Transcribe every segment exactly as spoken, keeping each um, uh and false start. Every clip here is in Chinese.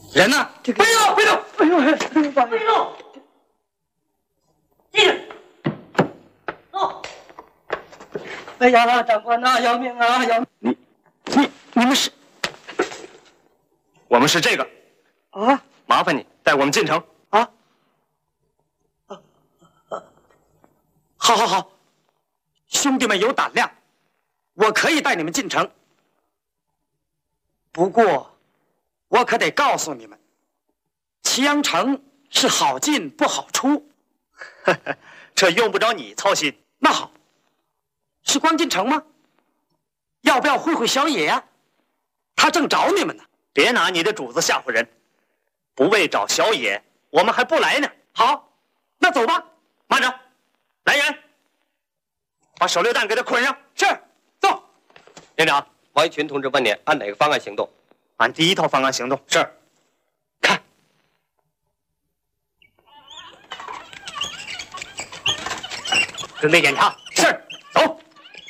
人呢？ 这个。别动！别动！哎呦，别动！进去。走。哎呀，长官呐，要命啊！要你，你，你们是？我们是这个。 啊！ 麻烦你带我们进城。 啊！啊啊！好好好，兄弟们有胆量，我可以带你们进城。不过，我可得告诉你们，祁阳城是好进不好出。 这用不着你操心。 那好，是光进城吗？要不要会会小野呀？他正找你们呢。 别拿你的主子吓唬人，不为找小野，我们还不来呢。 好，那走吧。 慢着，来人，把手榴弹给他捆上。 是，走。 连长，王一群同志问你按哪个方案行动？ 按第一套方案行动。 是。 看， 准备检查。 是，走。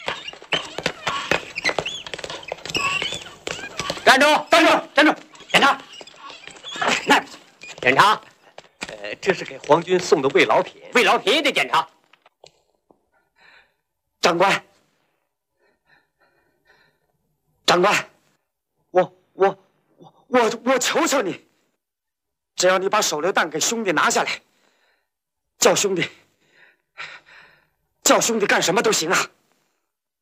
站住！ 站住！站住！检查。那边去。 检查。呃，这是给皇军送的慰劳品。慰劳品也得检查。 长官，长官，我我我我我求求你，只要你把手榴弹给兄弟拿下来，叫兄弟，叫兄弟干什么都行啊。